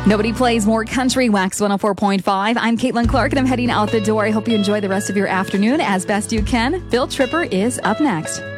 Nobody plays more country. Wax 104.5. I'm Caitlin Clark, and I'm heading out the door. I hope you enjoy the rest of your afternoon as best you can. Phil Tripper is up next.